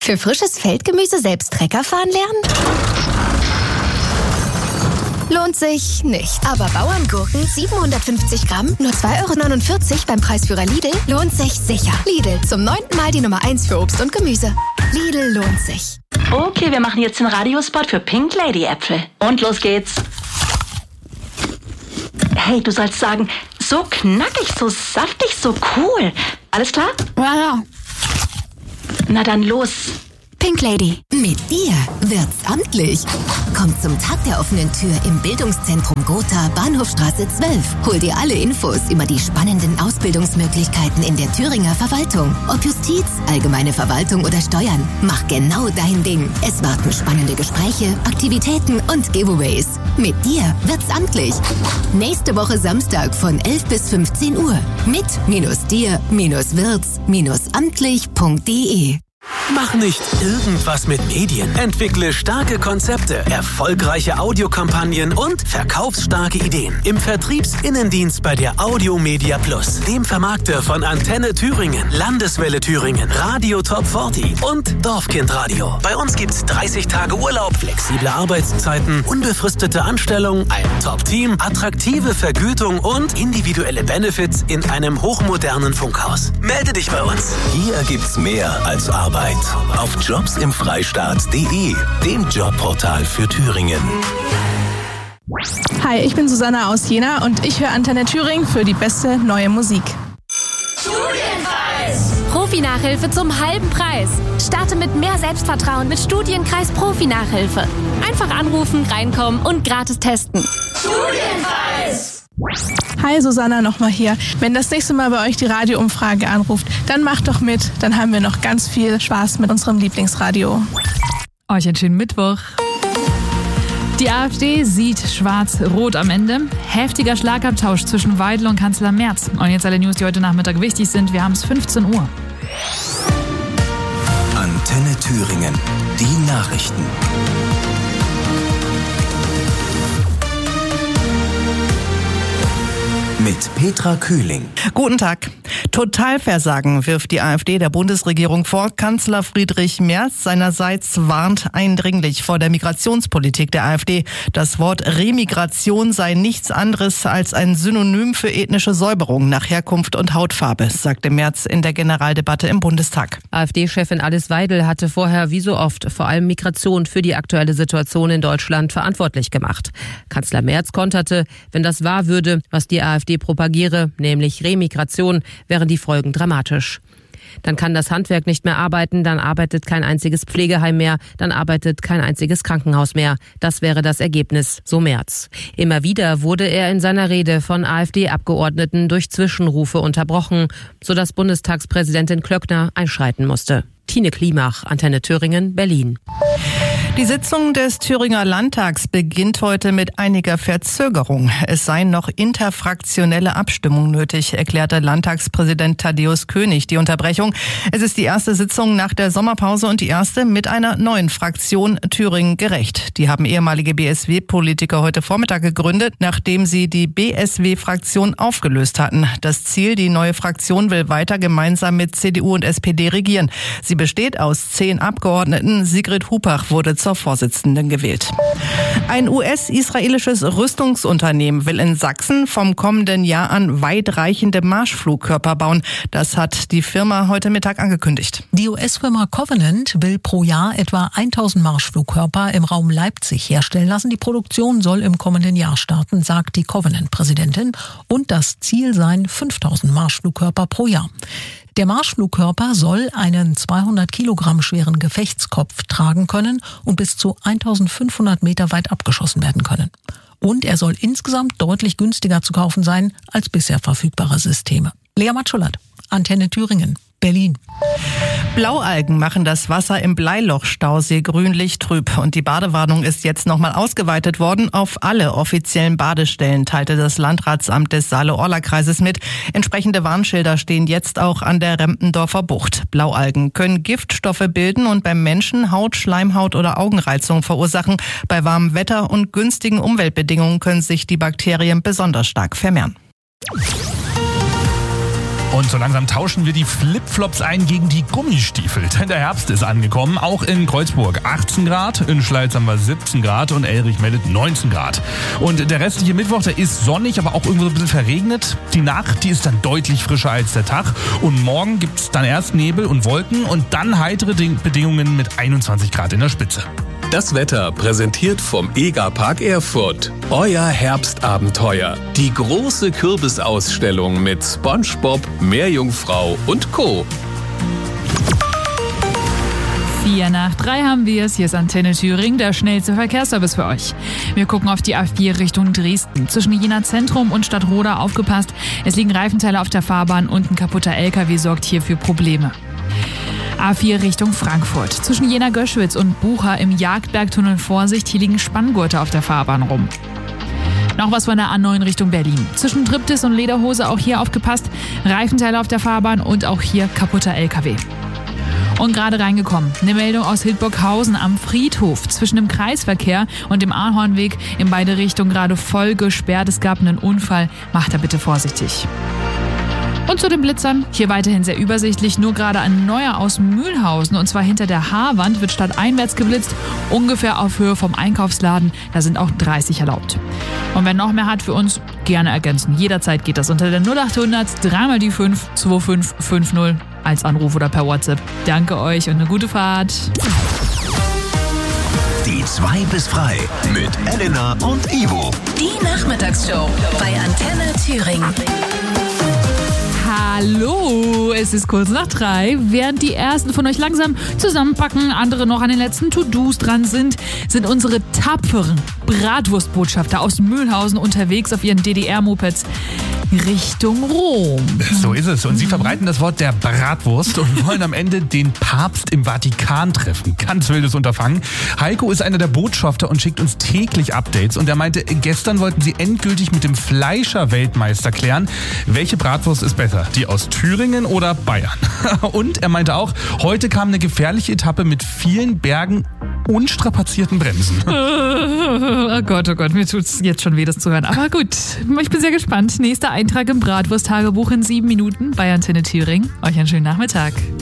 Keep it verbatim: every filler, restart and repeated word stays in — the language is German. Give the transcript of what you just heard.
Für frisches Feldgemüse selbst Trecker fahren lernen? Lohnt sich nicht. Aber Bauerngurken siebenhundertfünfzig Gramm, nur zwei Euro neunundvierzig beim Preisführer Lidl, lohnt sich sicher. Lidl, zum neunten Mal die Nummer eins für Obst und Gemüse. Lidl lohnt sich. Okay, wir machen jetzt den Radiospot für Pink Lady Äpfel. Und los geht's. Hey, du sollst sagen, so knackig, so saftig, so cool. Alles klar? Ja, ja. Na dann los. Pink Lady. Mit dir wird's amtlich. Komm zum Tag der offenen Tür im Bildungszentrum Gotha, Bahnhofstraße zwölf. Hol dir alle Infos über die spannenden Ausbildungsmöglichkeiten in der Thüringer Verwaltung. Ob Justiz, allgemeine Verwaltung oder Steuern. Mach genau dein Ding. Es warten spannende Gespräche, Aktivitäten und Giveaways. Mit dir wird's amtlich. Nächste Woche Samstag von elf bis fünfzehn Uhr. Mit minus dir minus wirds minus amtlich punkt de. Mach nicht irgendwas mit Medien. Entwickle starke Konzepte, erfolgreiche Audiokampagnen und verkaufsstarke Ideen. Im Vertriebsinnendienst bei der Audiomedia Plus, dem Vermarkter von Antenne Thüringen, Landeswelle Thüringen, Radio Top vierzig und Dorfkindradio. Bei uns gibt's dreißig Tage Urlaub, flexible Arbeitszeiten, unbefristete Anstellung, ein Top-Team, attraktive Vergütung und individuelle Benefits in einem hochmodernen Funkhaus. Melde dich bei uns. Hier gibt's mehr als Arbeit. Auf jobs im freistaat punkt de, dem Jobportal für Thüringen. Hi, ich bin Susanna aus Jena und ich höre Antenne Thüringen für die beste neue Musik. Studienkreis! Profi-Nachhilfe zum halben Preis. Starte mit mehr Selbstvertrauen mit Studienkreis Profi-Nachhilfe. Einfach anrufen, reinkommen und gratis testen. Studienkreis! Hi, Susanna nochmal hier. Wenn das nächste Mal bei euch die Radioumfrage anruft, dann macht doch mit. Dann haben wir noch ganz viel Spaß mit unserem Lieblingsradio. Euch einen schönen Mittwoch. Die AfD sieht schwarz-rot am Ende. Heftiger Schlagabtausch zwischen Weidel und Kanzler Merz. Und jetzt alle News, die heute Nachmittag wichtig sind. Wir haben es fünfzehn Uhr. Antenne Thüringen. Die Nachrichten. Mit Petra Kühling. Guten Tag. Totalversagen wirft die AfD der Bundesregierung vor. Kanzler Friedrich Merz seinerseits warnt eindringlich vor der Migrationspolitik der AfD. Das Wort Remigration sei nichts anderes als ein Synonym für ethnische Säuberung nach Herkunft und Hautfarbe, sagte Merz in der Generaldebatte im Bundestag. AfD-Chefin Alice Weidel hatte vorher wie so oft vor allem Migration für die aktuelle Situation in Deutschland verantwortlich gemacht. Kanzler Merz konterte, wenn das wahr würde, was die AfD propagiere, nämlich Remigration, wären die Folgen dramatisch. Dann kann das Handwerk nicht mehr arbeiten, dann arbeitet kein einziges Pflegeheim mehr, dann arbeitet kein einziges Krankenhaus mehr. Das wäre das Ergebnis, so Merz. Immer wieder wurde er in seiner Rede von AfD-Abgeordneten durch Zwischenrufe unterbrochen, sodass Bundestagspräsidentin Klöckner einschreiten musste. Tine Klimach, Antenne Thüringen, Berlin. Die Sitzung des Thüringer Landtags beginnt heute mit einiger Verzögerung. Es seien noch interfraktionelle Abstimmungen nötig, erklärte Landtagspräsident Thaddäus König die Unterbrechung. Es ist die erste Sitzung nach der Sommerpause und die erste mit einer neuen Fraktion Thüringen gerecht. Die haben ehemalige B S W-Politiker heute Vormittag gegründet, nachdem sie die B S W-Fraktion aufgelöst hatten. Das Ziel, die neue Fraktion will weiter gemeinsam mit C D U und S P D regieren. Sie besteht aus zehn Abgeordneten. Sigrid Hupach wurde zur Vorsitzenden gewählt. Ein U S-israelisches Rüstungsunternehmen will in Sachsen vom kommenden Jahr an weitreichende Marschflugkörper bauen. Das hat die Firma heute Mittag angekündigt. Die U S-Firma Covenant will pro Jahr etwa tausend Marschflugkörper im Raum Leipzig herstellen lassen. Die Produktion soll im kommenden Jahr starten, sagt die Covenant-Präsidentin. Und das Ziel seien fünftausend Marschflugkörper pro Jahr. Der Marschflugkörper soll einen zweihundert Kilogramm schweren Gefechtskopf tragen können und bis zu eintausendfünfhundert Meter weit abgeschossen werden können. Und er soll insgesamt deutlich günstiger zu kaufen sein als bisher verfügbare Systeme. Lea Matschulat, Antenne Thüringen, Berlin. Blaualgen machen das Wasser im Bleilochstausee grünlich trüb. Und die Badewarnung ist jetzt nochmal ausgeweitet worden auf alle offiziellen Badestellen, teilte das Landratsamt des Saale-Orla-Kreises mit. Entsprechende Warnschilder stehen jetzt auch an der Rempendorfer Bucht. Blaualgen können Giftstoffe bilden und beim Menschen Haut, Schleimhaut oder Augenreizung verursachen. Bei warmem Wetter und günstigen Umweltbedingungen können sich die Bakterien besonders stark vermehren. Und so langsam tauschen wir die Flipflops ein gegen die Gummistiefel. Denn der Herbst ist angekommen, auch in Kreuzburg achtzehn Grad, in Schleiz haben wir siebzehn Grad und Elrich meldet neunzehn Grad. Und der restliche Mittwoch, der ist sonnig, aber auch irgendwo so ein bisschen verregnet. Die Nacht, die ist dann deutlich frischer als der Tag. Und morgen gibt es dann erst Nebel und Wolken und dann heitere Bedingungen mit einundzwanzig Grad in der Spitze. Das Wetter präsentiert vom Egerpark Erfurt. Euer Herbstabenteuer. Die große Kürbisausstellung mit SpongeBob, Meerjungfrau und Co. Vier nach drei haben wir es. Hier ist Antenne Thüringen, der schnellste Verkehrsservice für euch. Wir gucken auf die A vier Richtung Dresden. Zwischen Jena Zentrum und Stadtroda aufgepasst. Es liegen Reifenteile auf der Fahrbahn und ein kaputter L K W sorgt hier für Probleme. A vier Richtung Frankfurt. Zwischen Jena-Göschwitz und Bucha im Jagdbergtunnel Vorsicht. Hier liegen Spanngurte auf der Fahrbahn rum. Noch was von der A neun Richtung Berlin. Zwischen Triptis und Lederhose auch hier aufgepasst. Reifenteile auf der Fahrbahn und auch hier kaputter L K W. Und gerade reingekommen, eine Meldung aus Hildburghausen am Friedhof. Zwischen dem Kreisverkehr und dem Ahornweg in beide Richtungen gerade voll gesperrt. Es gab einen Unfall. Macht da bitte vorsichtig. Und zu den Blitzern, hier weiterhin sehr übersichtlich, nur gerade ein neuer aus Mühlhausen und zwar hinter der Haarwand wird stadteinwärts geblitzt, ungefähr auf Höhe vom Einkaufsladen, da sind auch dreißig erlaubt. Und wer noch mehr hat für uns, gerne ergänzen, jederzeit geht das unter der null acht hundert drei mal die fünf zwei fünf fünf null als Anruf oder per WhatsApp. Danke euch und eine gute Fahrt. Die zwei bis frei mit Elena und Ivo. Die Nachmittagsshow bei Antenne Thüringen. Hallo, es ist kurz nach drei. Während die ersten von euch langsam zusammenpacken, andere noch an den letzten To-Dos dran sind, sind unsere tapferen Bratwurstbotschafter aus Mühlhausen unterwegs auf ihren D D R-Mopeds Richtung Rom. So ist es. Und sie verbreiten das Wort der Bratwurst und wollen am Ende den Papst im Vatikan treffen. Ganz wildes Unterfangen. Heiko ist einer der Botschafter und schickt uns täglich Updates. Und er meinte, gestern wollten sie endgültig mit dem Fleischer-Weltmeister klären, welche Bratwurst ist besser, die aus Thüringen oder Bayern. Und er meinte auch, heute kam eine gefährliche Etappe mit vielen Bergen und strapazierten Bremsen. Oh Gott, oh Gott, mir tut's jetzt schon weh, das zu hören. Aber gut, ich bin sehr gespannt. Nächster Eintrag im Bratwurst-Tagebuch in sieben Minuten bei Antenne Thüringen. Euch einen schönen Nachmittag.